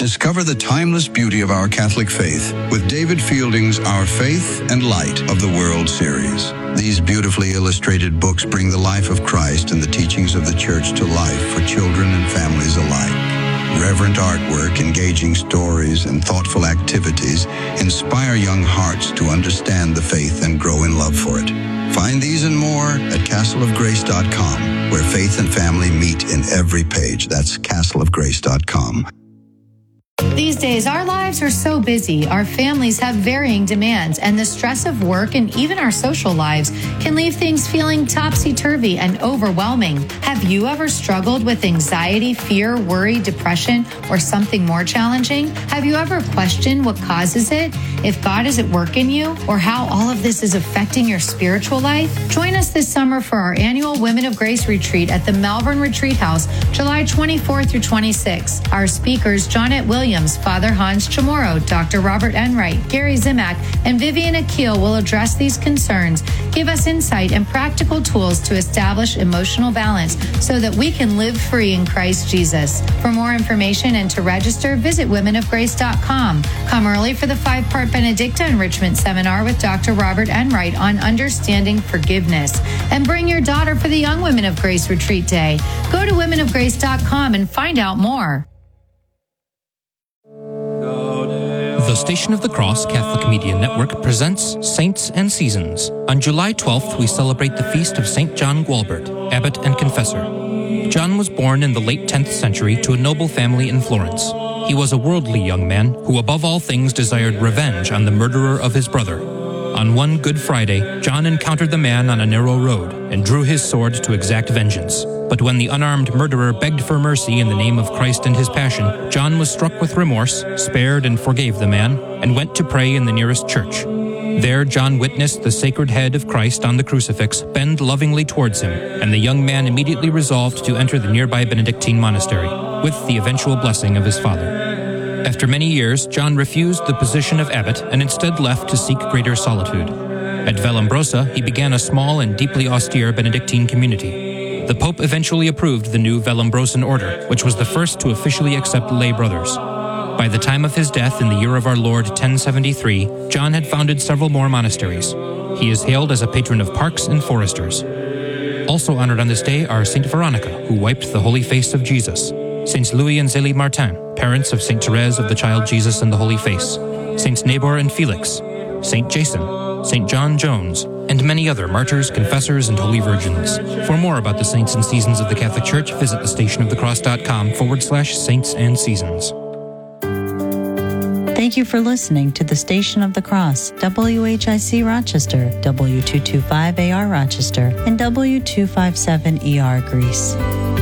Discover the timeless beauty of our Catholic faith with David Fielding's Our Faith and Light of the World series. These beautifully illustrated books bring the life of Christ and the teachings of the Church to life for children and families alike. Reverent artwork, engaging stories, and thoughtful activities inspire young hearts to understand the faith and grow in love for it. Find these and more at castleofgrace.com, where faith and family meet in every page. That's castleofgrace.com. These days, our lives are so busy, our families have varying demands, and the stress of work and even our social lives can leave things feeling topsy-turvy and overwhelming. Have you ever struggled with anxiety, fear, worry, depression, or something more challenging? Have you ever questioned what causes it, if God is at work in you, or how all of this is affecting your spiritual life? Join us this summer for our annual Women of Grace Retreat at the Malvern Retreat House, July 24th through 26th. Our speakers, Johnette Williams, Father Hans Chamorro, Dr. Robert Enright, Gary Zimak, and Vivian Akil will address these concerns, give us insight and practical tools to establish emotional balance so that we can live free in Christ Jesus. For more information and to register, visit womenofgrace.com. Come early for the 5-part Benedicta Enrichment Seminar with Dr. Robert Enright on understanding forgiveness. And bring your daughter for the Young Women of Grace Retreat Day. Go to womenofgrace.com and find out more. The Station of the Cross Catholic Media Network presents Saints and Seasons. On July 12th, we celebrate the feast of St. John Gualbert, abbot and confessor. John was born in the late 10th century to a noble family in Florence. He was a worldly young man who above all things desired revenge on the murderer of his brother. On one Good Friday, John encountered the man on a narrow road and drew his sword to exact vengeance. But when the unarmed murderer begged for mercy in the name of Christ and his passion, John was struck with remorse, spared and forgave the man, and went to pray in the nearest church. There John witnessed the sacred head of Christ on the crucifix bend lovingly towards him, and the young man immediately resolved to enter the nearby Benedictine monastery, with the eventual blessing of his father. After many years, John refused the position of abbot and instead left to seek greater solitude. At Vallombrosa, he began a small and deeply austere Benedictine community. The Pope eventually approved the new Vallombrosan order, which was the first to officially accept lay brothers. By the time of his death in the year of our Lord 1073, John had founded several more monasteries. He is hailed as a patron of parks and foresters. Also honored on this day are Saint Veronica, who wiped the holy face of Jesus, Saints Louis and Zélie Martin, parents of Saint Therese of the Child Jesus and the Holy Face, Saints Nabor and Felix, Saint Jason, Saint John Jones, and many other martyrs, confessors, and holy virgins. For more about the saints and seasons of the Catholic Church, visit thestationofthecross.com/saints and seasons. Thank you for listening to the Station of the Cross, WHIC Rochester, W225AR Rochester, and W257ER Greece.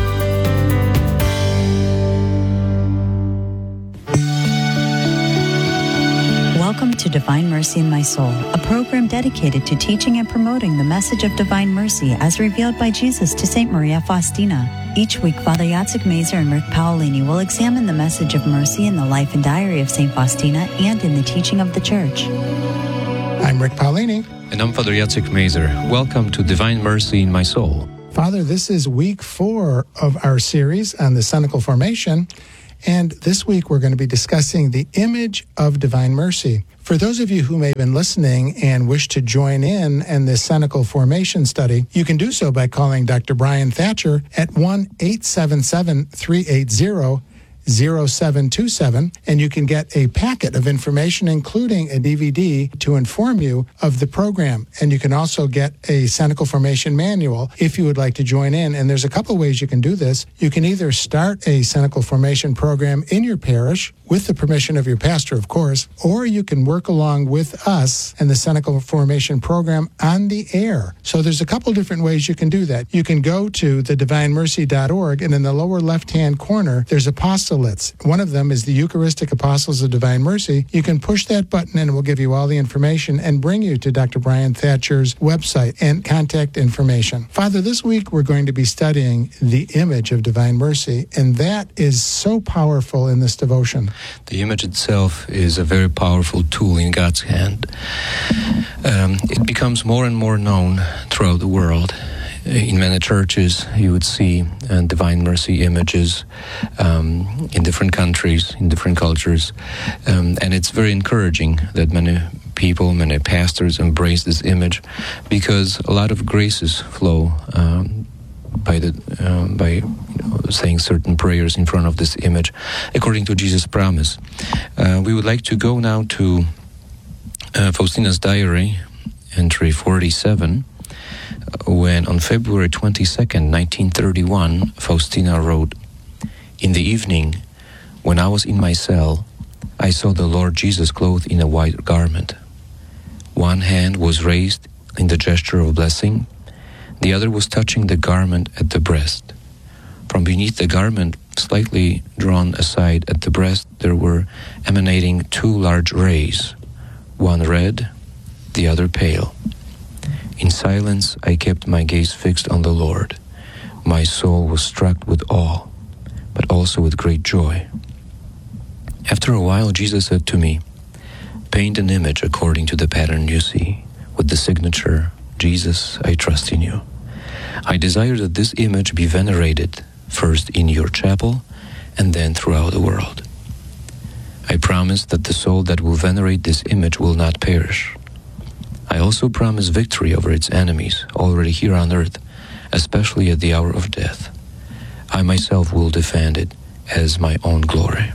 Welcome to Divine Mercy in My Soul, a program dedicated to teaching and promoting the message of divine mercy as revealed by Jesus to St. Maria Faustina. Each week, Father Jacek Mazer and Rick Paolini will examine the message of mercy in the life and diary of St. Faustina and in the teaching of the Church. I'm Rick Paolini. And I'm Father Jacek Mazer. Welcome to Divine Mercy in My Soul. Father, this is week 4 of our series on the Cenacle Formation. And this week we're going to be discussing the image of divine mercy. For those of you who may have been listening and wish to join in this Cenacle Formation study, you can do so by calling Dr. Brian Thatcher at 1-877-380-0727, and you can get a packet of information, including a DVD, to inform you of the program. And you can also get a Cenacle Formation manual if you would like to join in. And there's a couple ways you can do this. You can either start a Cenacle Formation program in your parish, with the permission of your pastor, of course, or you can work along with us and the Cenacle Formation program on the air. So there's a couple different ways you can do that. You can go to thedivinemercy.org, and in the lower left-hand corner, there's apostolates. One of them is the Eucharistic Apostles of Divine Mercy. You can push that button, and it will give you all the information and bring you to Dr. Brian Thatcher's website and contact information. Father, this week we're going to be studying the image of divine mercy, and that is so powerful in this devotion. The image itself is a very powerful tool in God's hand. It becomes more and more known throughout the world. in many churches you would see Divine Mercy images in different countries, in different cultures, and it's very encouraging that many people, many pastors embrace this image, because a lot of graces flow by saying certain prayers in front of this image, according to Jesus' promise. We would like to go now to Faustina's diary, entry 47, when on February 22nd, 1931, Faustina wrote, "In the evening, when I was in my cell, I saw the Lord Jesus clothed in a white garment. One hand was raised in the gesture of blessing, the other was touching the garment at the breast. From beneath the garment, slightly drawn aside at the breast, there were emanating two large rays, one red, the other pale. In silence, I kept my gaze fixed on the Lord. My soul was struck with awe, but also with great joy. After a while, Jesus said to me, 'Paint an image according to the pattern you see, with the signature, Jesus, I trust in you. I desire that this image be venerated, first in your chapel, and then throughout the world. I promise that the soul that will venerate this image will not perish. I also promise victory over its enemies already here on earth, especially at the hour of death. I myself will defend it as my own glory.'"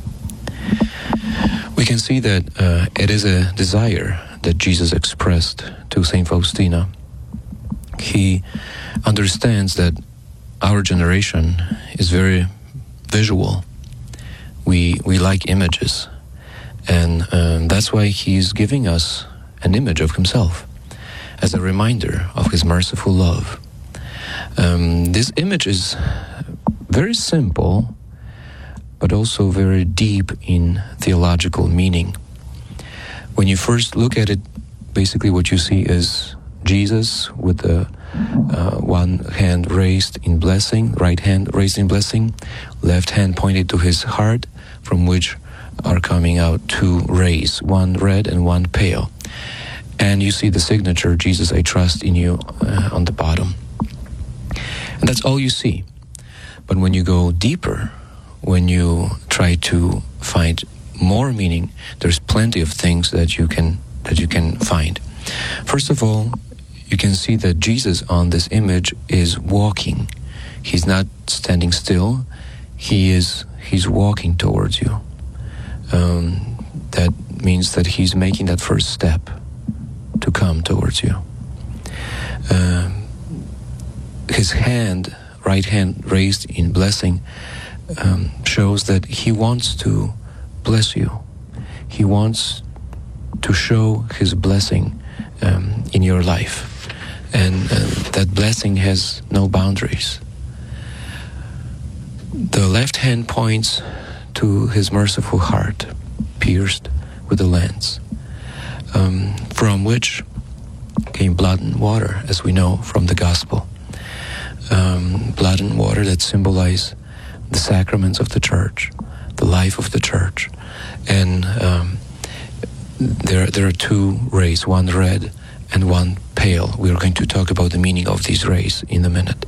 We can see that it is a desire that Jesus expressed to Saint Faustina. He understands that our generation is very visual. We like images, and that's why he's giving us an image of himself as a reminder of his merciful love. This image is very simple, but also very deep in theological meaning. When you first look at it, basically what you see is Jesus with the one hand raised in blessing, right hand raised in blessing, left hand pointed to his heart, from which are coming out two rays, one red and one pale. And you see the signature, Jesus, I trust in you, on the bottom. And that's all you see. But when you go deeper, when you try to find more meaning, there's plenty of things that you can find. First of all, you can see that Jesus on this image is walking. He's not standing still. He's walking towards you. That means that he's making that first step to come towards you. His hand, right hand raised in blessing, shows that he wants to bless you. He wants to show his blessing in your life. And that blessing has no boundaries. The left hand points to his merciful heart, pierced with a lance, from which came blood and water, as we know from the gospel. Blood and water that symbolize the sacraments of the church, the life of the church. And there are two rays, one red and one pale. We are going to talk about the meaning of these rays in a minute.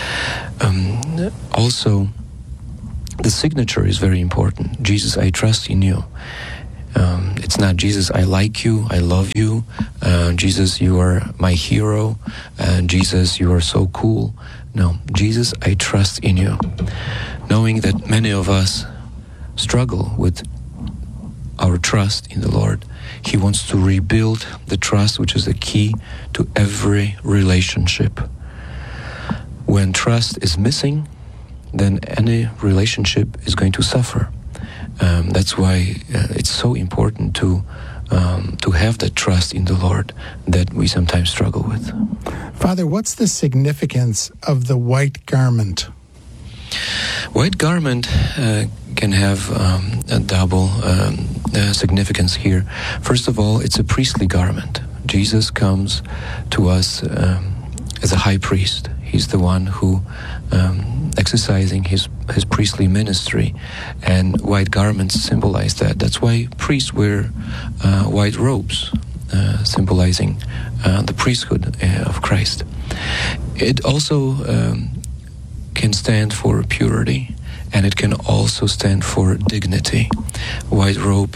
Also, the signature is very important. Jesus, I trust in you. It's not Jesus, I like you, I love you. Jesus, you are my hero. Jesus, you are so cool. No, Jesus, I trust in you. Knowing that many of us struggle with our trust in the Lord. He wants to rebuild the trust, which is the key to every relationship. When trust is missing, then any relationship is going to suffer. That's why it's so important to have that trust in the Lord that we sometimes struggle with. Father, what's the significance of the white garment? White garment can have a double significance here. First of all, it's a priestly garment. Jesus comes to us as a high priest. He's the one who exercising his priestly ministry, and white garments symbolize that. That's why priests wear white robes. symbolizing the priesthood of Christ. It also can stand for purity, and it can also stand for dignity. White robe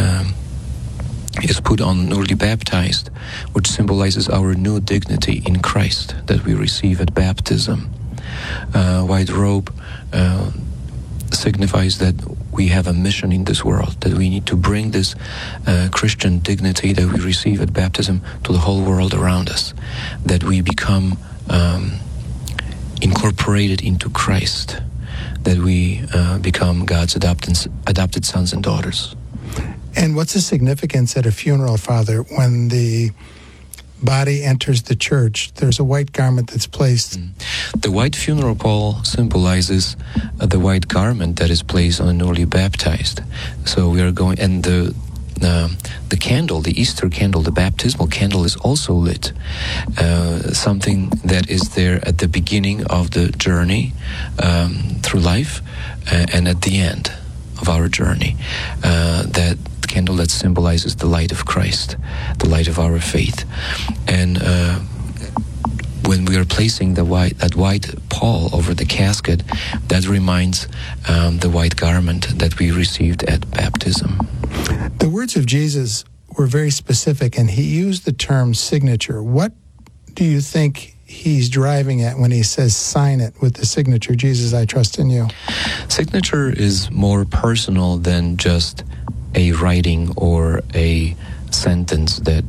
is put on newly baptized, which symbolizes our new dignity in Christ that we receive at baptism. White robe signifies that we have a mission in this world, that we need to bring this Christian dignity that we receive at baptism to the whole world around us, that we become incorporated into Christ, that we become God's adopted sons and daughters. And what's the significance at a funeral, Father, when the body enters the church? There's a white garment that's placed. The white funeral pall symbolizes the white garment that is placed on a newly baptized. So we are going, and the candle, the Easter candle, the baptismal candle is also lit. Something that is there at the beginning of the journey through life and at the end of our journey. That candle that symbolizes the light of Christ, the light of our faith. And when we are placing that white pall over the casket, that reminds the white garment that we received at baptism. The words of Jesus were very specific, and he used the term signature. What do you think he's driving at when he says sign it with the signature, Jesus, I trust in you? Signature is more personal than just a writing or a sentence that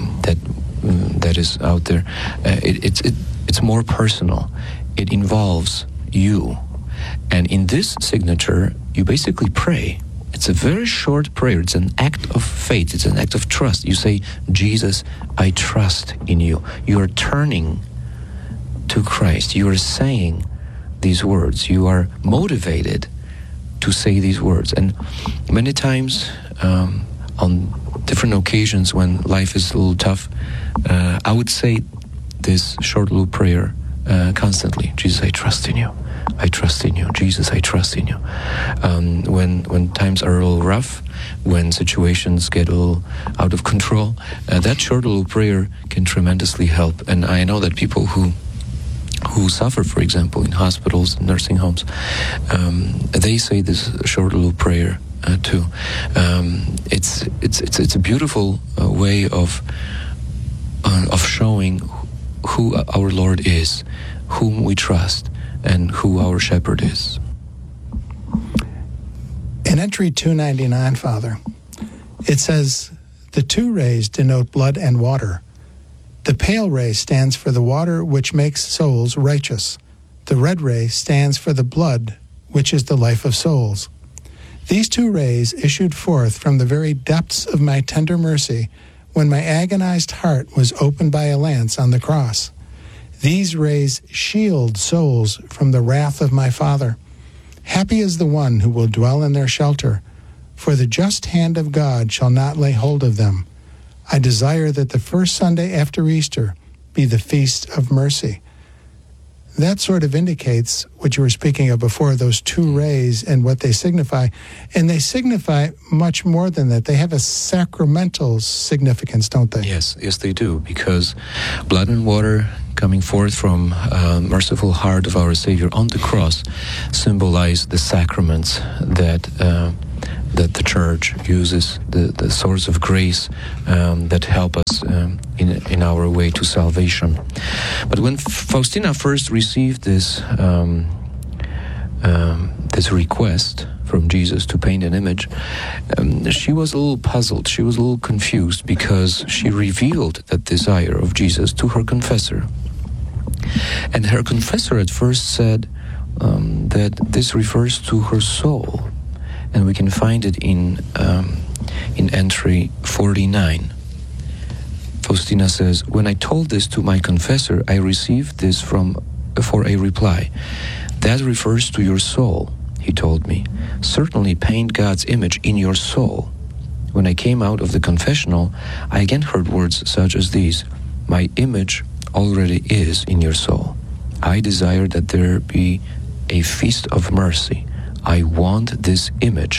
is out there. It's more personal. It involves you, and in this signature, you basically pray. It's a very short prayer. It's an act of faith. It's an act of trust. You say, Jesus, I trust in you. You are turning to Christ. You are saying these words. You are motivated to say these words. And many times on different occasions when life is a little tough, I would say this short little prayer constantly. Jesus, I trust in you. I trust in you. Jesus, I trust in you. When times are a little rough, when situations get a little out of control, that short little prayer can tremendously help. And I know that people who suffer, for example, in hospitals, nursing homes, they say this short little prayer too. It's a beautiful way of showing who our Lord is, whom we trust, and who our shepherd is. In entry 299, Father, it says, the two rays denote blood and water. The pale ray stands for the water which makes souls righteous. The red ray stands for the blood, which is the life of souls. These two rays issued forth from the very depths of my tender mercy when my agonized heart was opened by a lance on the cross. These rays shield souls from the wrath of my Father. Happy is the one who will dwell in their shelter, for the just hand of God shall not lay hold of them. I desire that the first Sunday after Easter be the Feast of Mercy. That sort of indicates what you were speaking of before, those two rays and what they signify. And they signify much more than that. They have a sacramental significance, don't they? Yes, they do, because blood and water coming forth from merciful heart of our Savior on the cross symbolize the sacraments that the Church uses, the source of grace that help us in our way to salvation. But when Faustina first received this request from Jesus to paint an image, she was a little puzzled. She was a little confused because she revealed that desire of Jesus to her confessor. And her confessor at first said that this refers to her soul. And we can find it in entry 49. Faustina says, when I told this to my confessor, I received this for a reply. That refers to your soul, he told me. Certainly paint God's image in your soul. When I came out of the confessional, I again heard words such as these: my image already is in your soul. I desire that there be a feast of mercy. I want this image,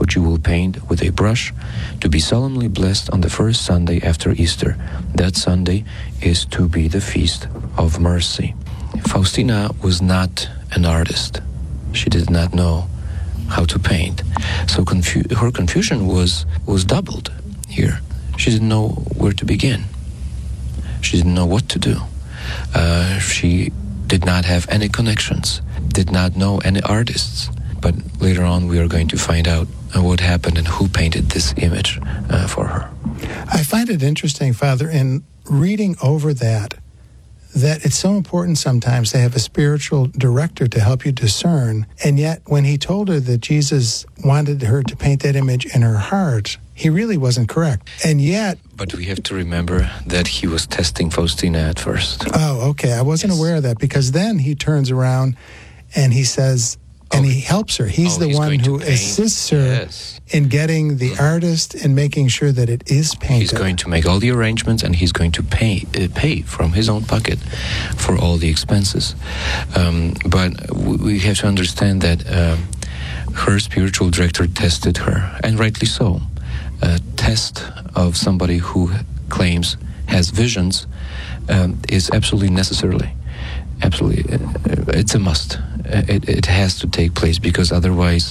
which you will paint with a brush, to be solemnly blessed on the first Sunday after Easter. That Sunday is to be the Feast of Mercy. Faustina was not an artist. She did not know how to paint. So her confusion was doubled here. She didn't know where to begin. She didn't know what to do. She did not have any connections, did not know any artists. But later on we are going to find out what happened and who painted this image for her. I find it interesting, Father, in reading over that it's so important sometimes to have a spiritual director to help you discern. And yet, when he told her that Jesus wanted her to paint that image in her heart, he really wasn't correct. And yet... But we have to remember that he was testing Faustina at first. Oh, okay. I wasn't aware of that, because then he turns around and he says... And he helps her. He's the one who assists her in getting the artist and making sure that it is painted. He's going to make all the arrangements, and he's going to pay from his own pocket for all the expenses. But we have to understand that her spiritual director tested her, and rightly so. A test of somebody who claims has visions is absolutely necessary. Absolutely, it's a must. It has to take place, because otherwise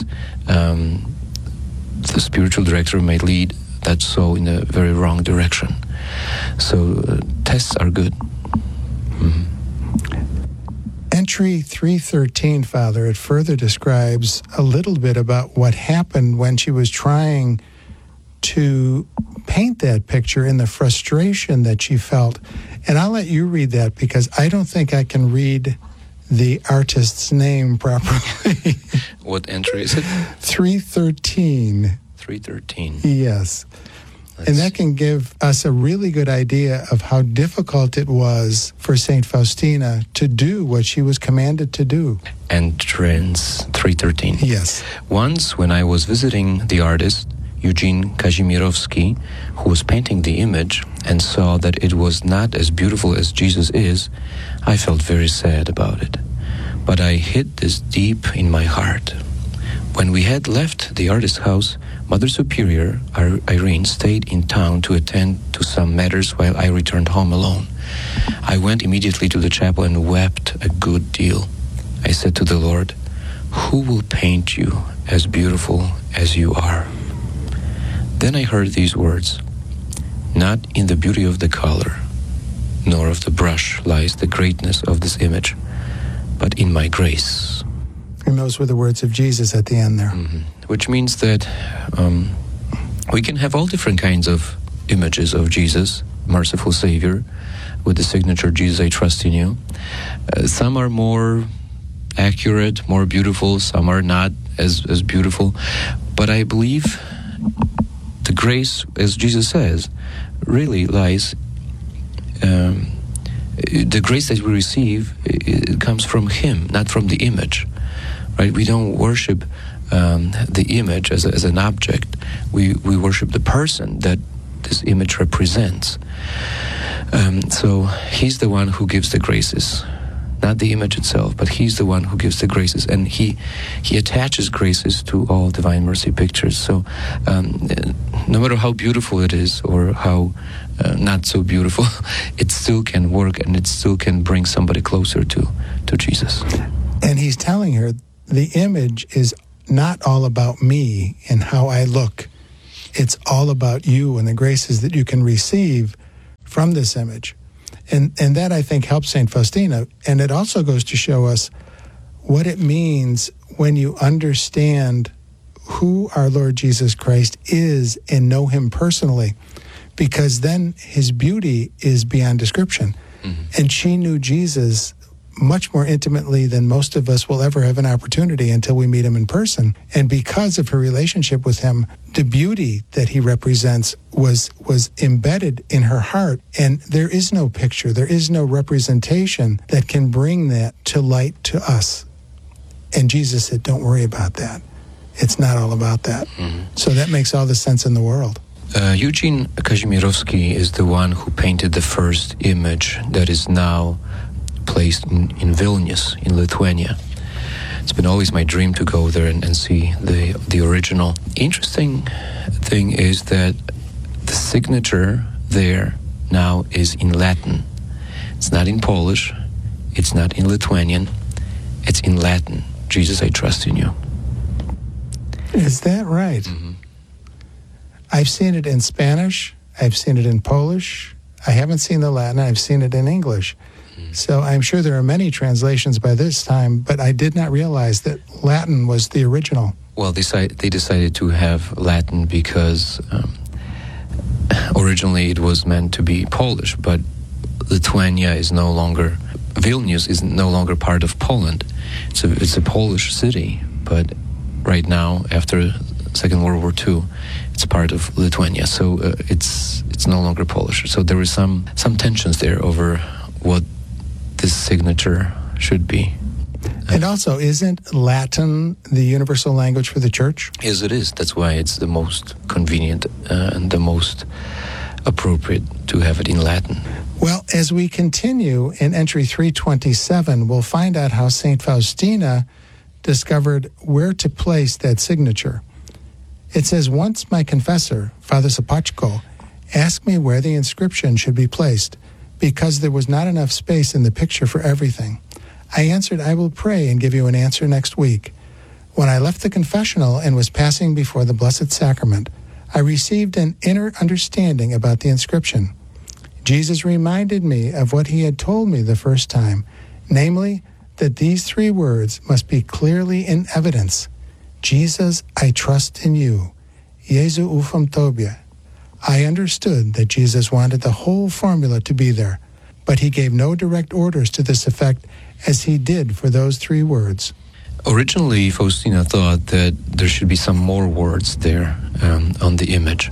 the spiritual director may lead that soul in a very wrong direction. So tests are good. Mm-hmm. Entry 313, Father, it further describes a little bit about what happened when she was trying to paint that picture and the frustration that she felt. And I'll let you read that, because I don't think I can read the artist's name properly. What entry is it? 313. 313. Yes. And that can give us a really good idea of how difficult it was for St. Faustina to do what she was commanded to do. Entrance 313. Yes. Once, when I was visiting the artist, Eugene Kazimierowski, who was painting the image, and saw that it was not as beautiful as Jesus is, I felt very sad about it. But I hid this deep in my heart. When we had left the artist's house, Mother Superior, Irene, stayed in town to attend to some matters while I returned home alone. I went immediately to the chapel and wept a good deal. I said to the Lord, "Who will paint you as beautiful as you are?" Then I heard these words, "Not in the beauty of the color, nor of the brush lies the greatness of this image, but in my grace." And those were the words of Jesus at the end there. Mm-hmm. Which means that we can have all different kinds of images of Jesus, merciful Savior, with the signature, "Jesus, I trust in you." Some are more accurate, more beautiful. Some are not as beautiful. But I believe the grace, as Jesus says, really lies, the grace that we receive, it comes from Him, not from the image, right? We don't worship the image as an object. We worship the person that this image represents. So He's the one who gives the graces, not the image itself, but He's the one who gives the graces, and He attaches graces to all Divine Mercy pictures. So no matter how beautiful it is or how not so beautiful, it still can work, and it still can bring somebody closer to Jesus. And He's telling her the image is not all about me and how I look. It's all about you and the graces that you can receive from this image. And that, I think, helps St. Faustina. And it also goes to show us what it means when you understand who our Lord Jesus Christ is and know Him personally, because then His beauty is beyond description. Mm-hmm. And she knew Jesus much more intimately than most of us will ever have an opportunity until we meet Him in person. And because of her relationship with Him, the beauty that He represents was embedded in her heart. And there is no picture, there is no representation that can bring that to light to us. And Jesus said, don't worry about that. It's not all about that. Mm-hmm. So that makes all the sense in the world. Eugene Kazimierowski is the one who painted the first image that is now placed in Vilnius, in Lithuania. it's been always my dream to go there and see the original. Interesting thing is that the signature there now is in Latin. It's not in Polish, it's not in Lithuanian, it's in Latin. Jesus, I trust in you. Is that right? Mm-hmm. I've seen it in Spanish, I've seen it in Polish, I haven't seen the Latin, I've seen it in English. So I'm sure there are many translations by this time, but I did not realize that Latin was the original. Well, they decided to have Latin because originally it was meant to be Polish, but Lithuania is no longer, Vilnius is no longer part of Poland. It's a Polish city, but right now, after Second World War II, it's part of Lithuania, so it's no longer Polish. So there is some tensions there over what this signature should be. And also, isn't Latin the universal language for the church? Yes, it is. That's why it's the most convenient and the most appropriate to have it in Latin. Well, as we continue in entry 327, we'll find out how St. Faustina discovered where to place that signature. It says, once my confessor, Father Sapachko, asked me where the inscription should be placed because there was not enough space in the picture for everything. I answered, I will pray and give you an answer next week. When I left the confessional and was passing before the Blessed Sacrament, I received an inner understanding about the inscription. Jesus reminded me of what he had told me the first time, namely, that these three words must be clearly in evidence. Jesus, I trust in you. Jesu ufam tobie. I understood that Jesus wanted the whole formula to be there, but he gave no direct orders to this effect as he did for those three words. Originally, Faustina thought that there should be some more words there on the image,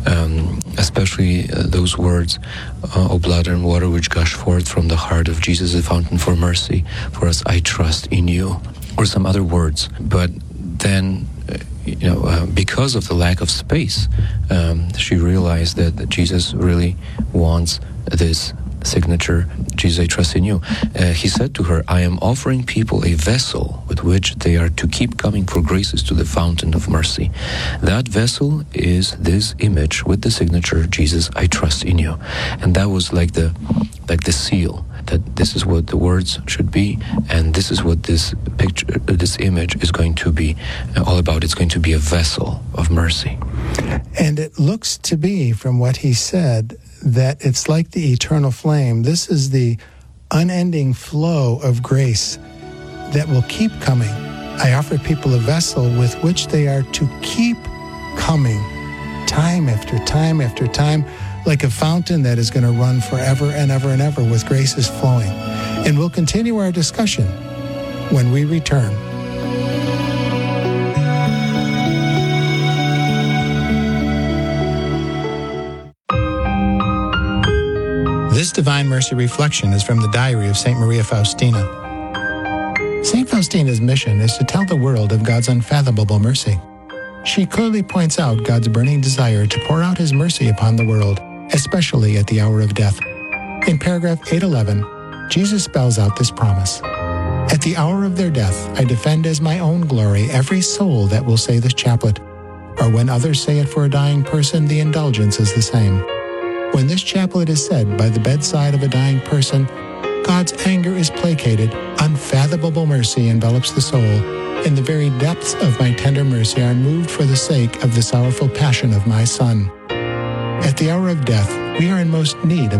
especially those words, O blood and water which gush forth from the heart of Jesus, the fountain for mercy, for us I trust in you, or some other words. But then, because of the lack of space, she realized that Jesus really wants this signature, Jesus, I trust in you. He said to her, I am offering people a vessel with which they are to keep coming for graces to the fountain of mercy. That vessel is this image with the signature, Jesus, I trust in you. And that was like the seal, that this is what the words should be, and this is what this picture, this image is going to be all about. It's going to be a vessel of mercy. And it looks to be, from what he said, that it's like the eternal flame. This is the unending flow of grace that will keep coming. I offer people a vessel with which they are to keep coming, time after time after time, like a fountain that is going to run forever and ever and ever with graces flowing. And we'll continue our discussion when we return. This Divine Mercy Reflection is from the diary of St. Maria Faustina. St. Faustina's mission is to tell the world of God's unfathomable mercy. She clearly points out God's burning desire to pour out his mercy upon the world, especially at the hour of death. In paragraph 811, Jesus spells out this promise. At the hour of their death, I defend as my own glory every soul that will say this chaplet, or when others say it for a dying person, the indulgence is the same. When this chaplet is said by the bedside of a dying person, God's anger is placated, unfathomable mercy envelops the soul, and the very depths of my tender mercy are moved for the sake of the sorrowful passion of my Son. At the hour of death, we are in most need of